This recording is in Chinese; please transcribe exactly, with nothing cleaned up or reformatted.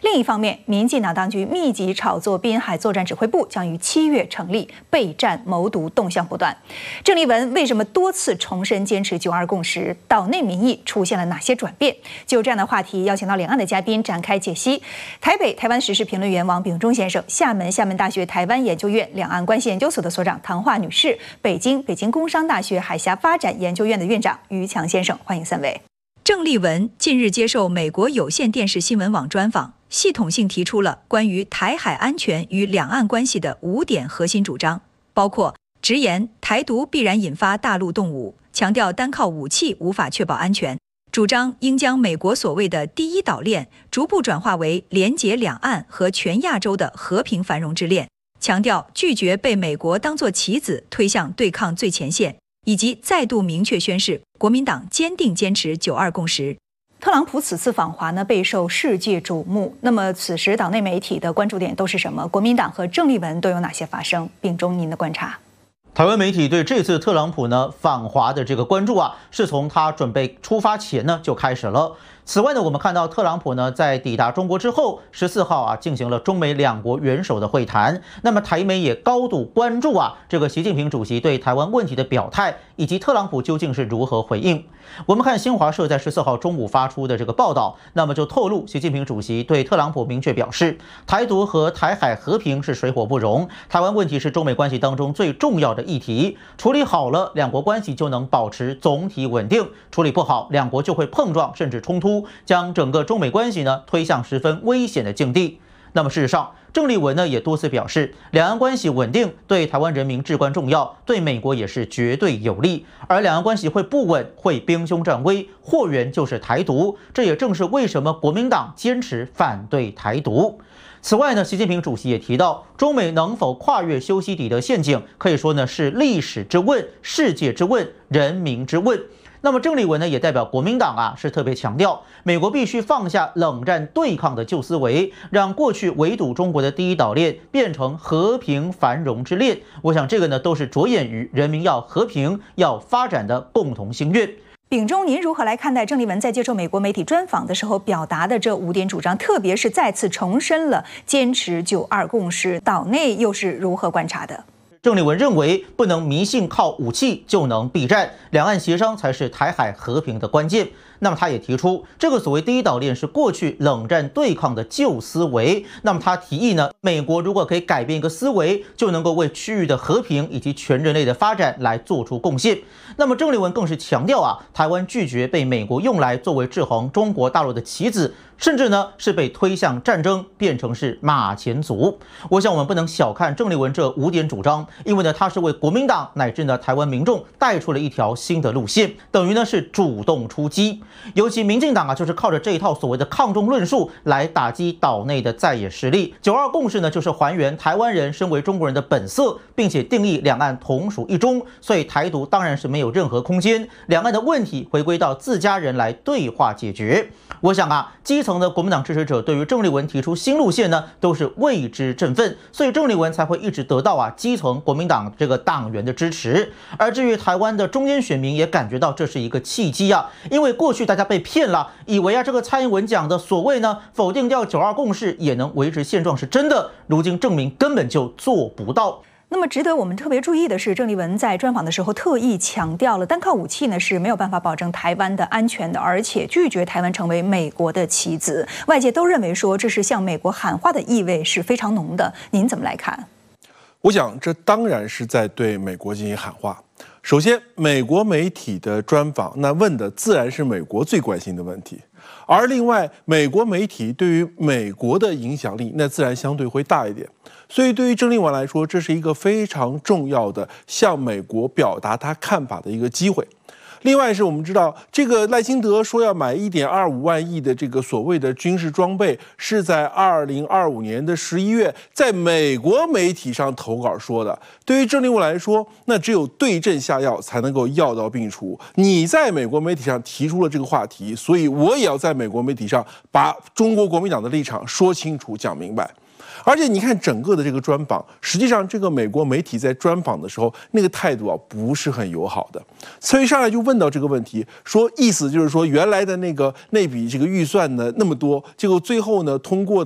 另一方面，民进党当局密集炒作滨海作战指挥部将于七月成立，备战谋独动向不断。郑丽文为什么多次重申坚持九二共识？岛内民意出现了哪些转变？就这样的话题，邀请到两岸的嘉宾展开解析。台北台湾时事评论员王炳忠先生，厦门厦门大学台湾研究院两岸关系研究所的所长唐华女士，北京北京工商大学海峡发展研究院的院长于强先生，欢迎三位。郑丽文近日接受美国有线电视新闻网专访，系统性提出了关于台海安全与两岸关系的五点核心主张，包括直言台独必然引发大陆动武，强调单靠武器无法确保安全，主张应将美国所谓的第一岛链逐步转化为连结两岸和全亚洲的和平繁荣之链，强调拒绝被美国当作棋子推向对抗最前线，以及再度明确宣示国民党坚定坚持九二共识。特朗普此次访华呢，备受世界瞩目。那么此时岛内媒体的关注点都是什么？国民党和郑丽文都有哪些发声？秉忠，您的观察。 台湾媒体对这次特朗普呢访华的这个关注啊，是从他准备出发前呢就开始了。此外呢，我们看到特朗普呢在抵达中国之后，十四号啊进行了中美两国元首的会谈。那么台媒也高度关注啊这个习近平主席对台湾问题的表态，以及特朗普究竟是如何回应。我们看新华社在十四号中午发出的这个报道，那么就透露习近平主席对特朗普明确表示，台独和台海和平是水火不容，台湾问题是中美关系当中最重要的议题，处理好了，两国关系就能保持总体稳定；处理不好，两国就会碰撞甚至冲突，将整个中美关系呢推向十分危险的境地。那么事实上，郑丽文呢也多次表示，两岸关系稳定对台湾人民至关重要，对美国也是绝对有利。而两岸关系会不稳，会兵凶战危，祸源就是台独。这也正是为什么国民党坚持反对台独。此外呢，习近平主席也提到，中美能否跨越修昔底德陷阱，可以说呢是历史之问、世界之问、人民之问。那么郑丽文呢也代表国民党啊，是特别强调，美国必须放下冷战对抗的旧思维，让过去围堵中国的第一岛链变成和平繁荣之链。我想这个呢都是着眼于人民要和平、要发展的共同心愿。 秉忠，您如何来看待郑丽文在接受美国媒体专访的时候表达的这五点主张，特别是再次重申了坚持九二共识，岛内又是如何观察的？ 郑丽文认为，不能迷信靠武器就能避战，两岸协商才是台海和平的关键。那么他也提出，这个所谓第一岛链是过去冷战对抗的旧思维。那么他提议呢，美国如果可以改变一个思维，就能够为区域的和平以及全人类的发展来做出贡献。那么郑丽文更是强调啊，台湾拒绝被美国用来作为制衡中国大陆的棋子，甚至呢是被推向战争，变成是马前卒。我想我们不能小看郑丽文这五点主张，因为呢他是为国民党乃至呢台湾民众带出了一条新的路线，等于呢是主动出击。尤其民进党啊，就是靠着这一套所谓的抗中论述来打击岛内的在野势力。九二共识呢，就是还原台湾人身为中国人的本色，并且定义两岸同属一中，所以台独当然是没有任何空间。两岸的问题回归到自家人来对话解决。我想啊，基层的国民党支持者对于郑丽文提出新路线呢，都是为之振奋，所以郑丽文才会一直得到啊基层国民党这个党员的支持。而至于台湾的中间选民也感觉到这是一个契机啊，因为过去大家被骗了，以为啊这个蔡英文讲的所谓呢否定掉九二共识也能维持现状是真的，如今证明根本就做不到。 那么值得我们特别注意的是，郑丽文在专访的时候特意强调了，单靠武器呢是没有办法保证台湾的安全的，而且拒绝台湾成为美国的棋子。外界都认为说这是向美国喊话的意味是非常浓的，您怎么来看？ 我想这当然是在对美国进行喊话。首先，美国媒体的专访，那问的自然是美国最关心的问题。而另外，美国媒体对于美国的影响力，那自然相对会大一点。所以，对于郑丽文来说，这是一个非常重要的向美国表达他看法的一个机会。另外是我们知道，这个赖清德说要买 一点二五万亿的这个所谓的军事装备，是在二零二五年的十一月在美国媒体上投稿说的。对于郑丽文来说，那只有对症下药才能够药到病除。你在美国媒体上提出了这个话题，所以我也要在美国媒体上把中国国民党的立场说清楚、讲明白。而且你看整个的这个专访，实际上这个美国媒体在专访的时候，那个态度啊不是很友好的。所以上来就问到这个问题，说意思就是说原来的那个那笔这个预算呢那么多，结果最后呢通过的。